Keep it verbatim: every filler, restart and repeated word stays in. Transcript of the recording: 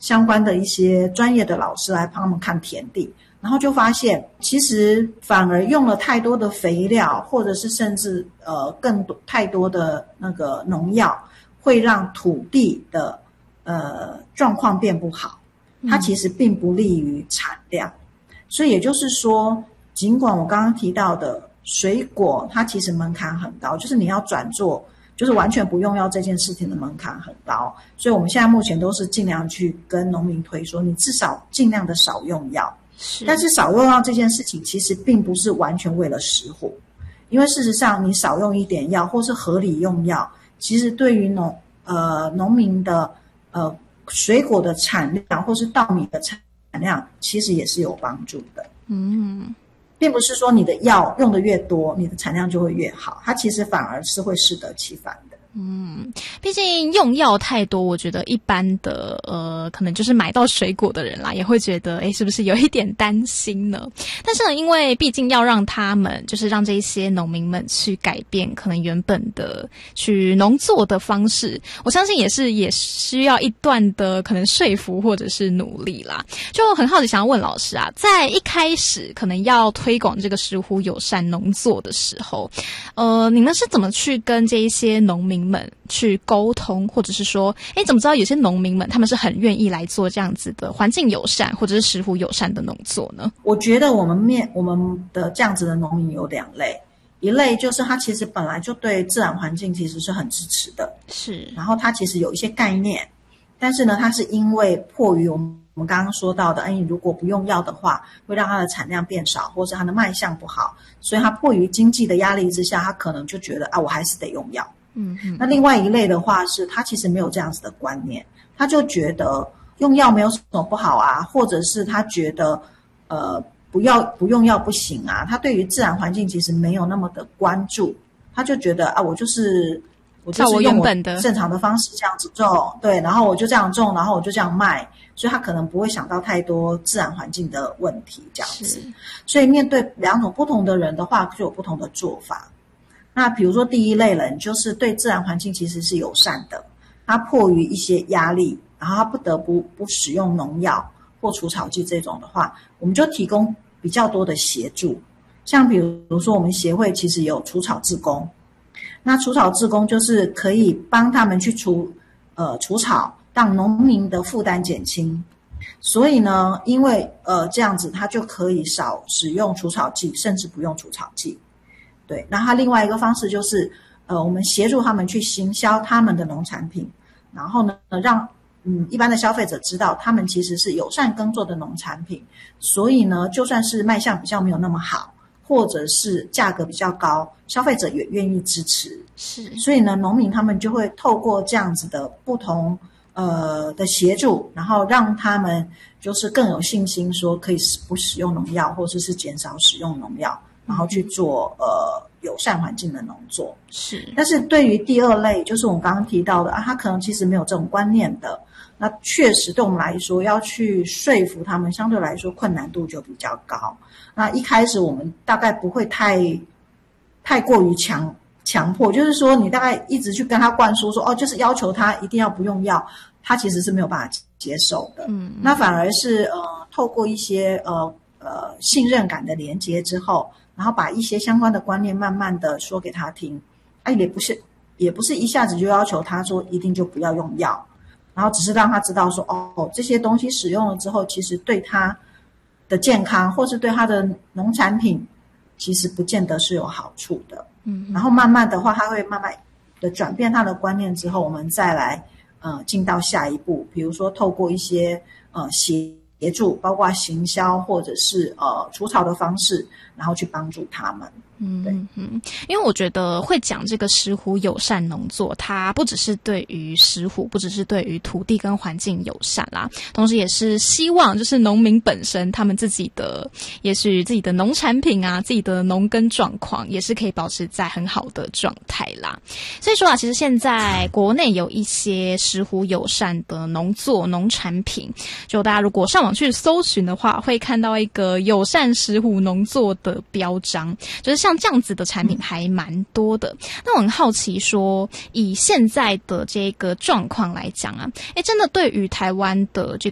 相关的一些专业的老师来帮他们看田地，然后就发现其实反而用了太多的肥料，或者是甚至呃更多太多的那个农药，会让土地的呃状况变不好，它其实并不利于产量。嗯、所以也就是说，尽管我刚刚提到的水果它其实门槛很高，就是你要转做就是完全不用药这件事情的门槛很高，所以我们现在目前都是尽量去跟农民推说，你至少尽量的少用药。是，但是少用药这件事情其实并不是完全为了食虎，因为事实上你少用一点药或是合理用药，其实对于农呃农民的呃水果的产量或是稻米的产量其实也是有帮助的。嗯，并不是说你的药用的越多，你的产量就会越好，它其实反而是会适得其反的。 嗯，毕竟用药太多，我觉得一般的呃，可能就是买到水果的人啦，也会觉得，诶，是不是有一点担心呢？但是呢，因为毕竟要让他们，就是让这一些农民们去改变可能原本的去农作的方式，我相信也是也需要一段的可能说服或者是努力啦。就很好奇，想要问老师啊，在一开始可能要推广这个石虎友善农作的时候，呃，你们是怎么去跟这一些农民们去沟通，或者是说诶怎么知道有些农民们他们是很愿意来做这样子的环境友善或者是石虎友善的农作呢？ 我觉得我们面我们的这样子的农民有两类，一类就是他其实本来就对自然环境其实是很支持的，是，然后他其实有一些概念，但是呢他是因为迫于我们我们刚刚说到的，哎，如果不用药的话会让它的产量变少，或是它的卖相不好，所以他迫于经济的压力之下，他可能就觉得啊我还是得用药。嗯嗯，那另外一类的话是他其实没有这样子的观念，他就觉得用药没有什么不好啊，或者是他觉得呃不要不用药不行啊，他对于自然环境其实没有那么的关注，他就觉得啊我就是我就是用我正常的方式这样子种，对，然后我就这样种，然后我就这样卖，所以他可能不会想到太多自然环境的问题这样子。所以面对两种不同的人的话，就有不同的做法。那比如说第一类人就是对自然环境其实是友善的，他迫于一些压力，然后他不得不不使用农药或除草剂这种的话，我们就提供比较多的协助。像比如说我们协会其实有除草志工，那除草志工就是可以帮他们去除呃除草，让农民的负担减轻。所以呢，因为呃这样子他就可以少使用除草剂，甚至不用除草剂。对，那他另外一个方式就是，呃，我们协助他们去行销他们的农产品，然后呢，让嗯一般的消费者知道他们其实是友善耕作的农产品，所以呢，就算是卖相比较没有那么好，或者是价格比较高，消费者也愿意支持。是，所以呢，农民他们就会透过这样子的不同呃的协助，然后让他们就是更有信心说可以不使用农药，或者是减少使用农药。然后去做呃友善环境的农作。是，但是对于第二类，就是我们刚刚提到的啊，他可能其实没有这种观念的，那确实对我们来说要去说服他们，相对来说困难度就比较高。那一开始我们大概不会太太过于强强迫，就是说你大概一直去跟他灌输说哦，就是要求他一定要不用药，他其实是没有办法接受的。嗯，那反而是呃透过一些呃呃信任感的连结之后。然后把一些相关的观念慢慢的说给他听，啊，也不是也不是一下子就要求他说一定就不要用药，然后只是让他知道说哦，这些东西使用了之后，其实对他的健康或是对他的农产品，其实不见得是有好处的。嗯，然后慢慢的话，他会慢慢的转变他的观念之后，我们再来呃进到下一步，比如说透过一些呃协协助，包括行销或者是呃除草的方式，然后去帮助他们。嗯，对， 嗯，因为我觉得会讲这个石虎友善农作，它不只是对于石虎，不只是对于土地跟环境友善啦，同时也是希望就是农民本身他们自己的，也许自己的农产品啊，自己的农耕状况也是可以保持在很好的状态啦。所以说啊，其实现在国内有一些石虎友善的农作农产品，就大家如果上网去搜寻的话，会看到一个友善石虎农作的标章，就是像这样子的产品还蛮多的。那我很好奇说，以现在的这个状况来讲啊，诶，真的对于台湾的这